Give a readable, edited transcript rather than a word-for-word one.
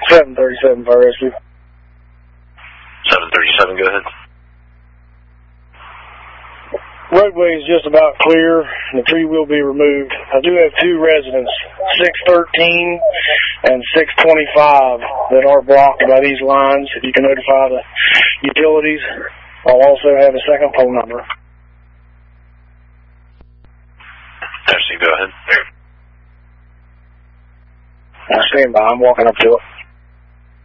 737 for rescue. 737, go ahead. Roadway is just about clear, and the tree will be removed. I do have two residents, 613 and 625, that are blocked by these lines. If you can notify the utilities, I'll also have a second phone number. Ashley, go ahead. I stand by. I'm walking up to it.